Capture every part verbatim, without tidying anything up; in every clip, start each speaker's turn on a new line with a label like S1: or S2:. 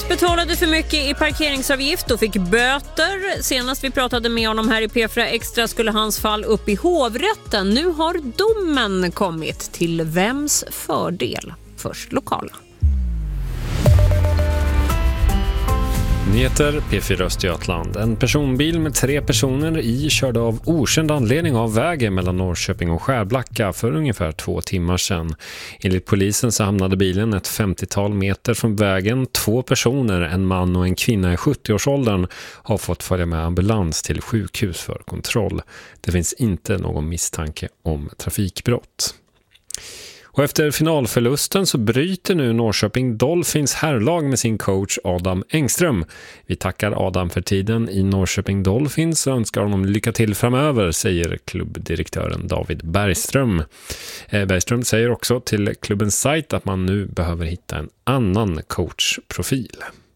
S1: Betalade för mycket i parkeringsavgift och fick böter. Senast vi pratade med honom här i P fyra Extra skulle hans fall upp i hovrätten. Nu har domen kommit. Till vems fördel? Först lokala.
S2: Nyheter P fyra Östergötland. En personbil med tre personer i körde av okänd anledning av vägen mellan Norrköping och Skärblacka för ungefär två timmar sedan. Enligt polisen så hamnade bilen ett femtiotal meter från vägen. Två personer, en man och en kvinna i sjuttio-årsåldern, har fått följa med ambulans till sjukhus för kontroll. Det finns inte någon misstanke om trafikbrott. Och efter finalförlusten så bryter nu Norrköping Dolphins herrlag med sin coach Adam Engström. Vi tackar Adam för tiden i Norrköping Dolphins och önskar honom lycka till framöver, säger klubbdirektören David Bergström. Eh, Bergström säger också till klubbens sajt att man nu behöver hitta en annan coachprofil.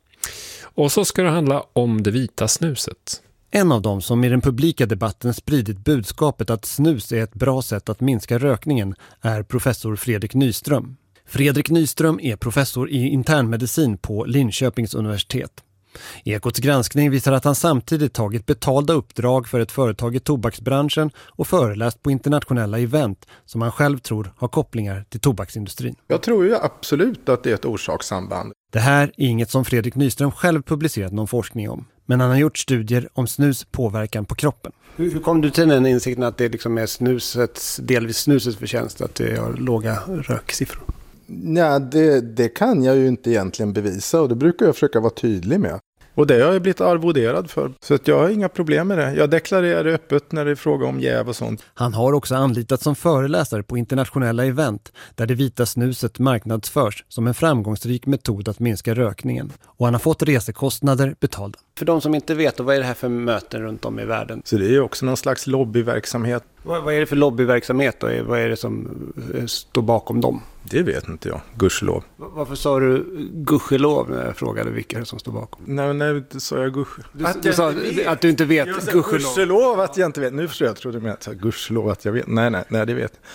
S2: Och så ska det handla om det vita snuset.
S3: En av dem som i den publika debatten spridit budskapet att snus är ett bra sätt att minska rökningen är professor Fredrik Nyström. Fredrik Nyström är professor i internmedicin på Linköpings universitet. Ekots granskning visar att han samtidigt tagit betalda uppdrag för ett företag i tobaksbranschen och föreläst på internationella event som han själv tror har kopplingar till tobaksindustrin.
S4: Jag tror ju absolut att det är ett orsakssamband.
S3: Det här är inget som Fredrik Nyström själv publicerat någon forskning om. Men han har gjort studier om snus påverkan på kroppen. Hur, hur kom du till den insikten att det liksom är snusets, delvis snusets förtjänst att det har låga röksiffror?
S4: Ja, det, det kan jag ju inte egentligen bevisa och det brukar jag försöka vara tydlig med. Och det har jag blivit arvoderad för. Så att jag har inga problem med det. Jag deklarerar det öppet när det är fråga om jäv och sånt.
S3: Han har också anlitats som föreläsare på internationella event där det vita snuset marknadsförs som en framgångsrik metod att minska rökningen. Och han har fått resekostnader betalda. För de som inte vet, vad är det här för möten runt om i världen?
S4: Så det är ju också någon slags lobbyverksamhet.
S3: Vad, vad är det för lobbyverksamhet då? Vad är det som står bakom dem?
S4: Det vet inte jag, gudskelov.
S3: Varför sa du gudskelov när jag frågade vilka som står bakom?
S4: Nej, nej, det sa jag gudskelov.
S3: Du, du sa att du inte vet gudskelov.
S4: Gudskelov att jag inte vet. Nu förstår jag, jag trodde du menade gudskelov att jag vet. Nej, nej, nej, det vet.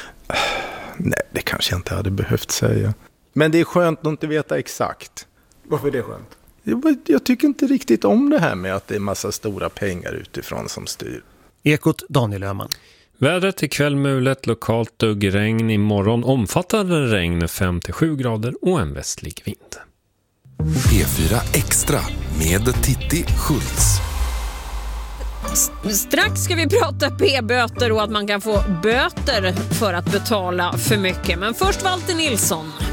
S4: Nej, det kanske jag inte hade behövt säga. Men det är skönt att inte veta exakt.
S3: Varför är det skönt?
S4: Jag, jag tycker inte riktigt om det här med att det är massa stora pengar utifrån som styr.
S3: Ekot Daniel Öhman.
S2: Vädret ikväll mulet, lokalt duggregn, imorgon omfattande regn fem till sju grader och en västlig vind.
S5: P fyra Extra med Titti Schultz.
S1: Strax ska vi prata p-böter och att man kan få böter för att betala för mycket. Men först Walter Nilsson.